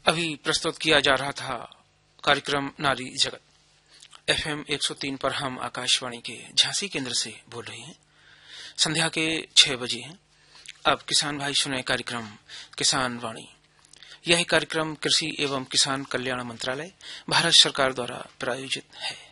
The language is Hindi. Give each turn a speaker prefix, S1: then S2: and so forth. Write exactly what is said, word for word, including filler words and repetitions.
S1: अभी प्रस्तुत किया जा रहा था कार्यक्रम नारी जगत। एफएम एक सौ तीन पर हम आकाशवाणी के झांसी केंद्र से बोल रहे हैं। संध्या के छह बजे हैं। अब किसान भाई सुने कार्यक्रम किसान वाणी। यह कार्यक्रम कृषि एवं किसान कल्याण मंत्रालय भारत सरकार द्वारा प्रायोजित है।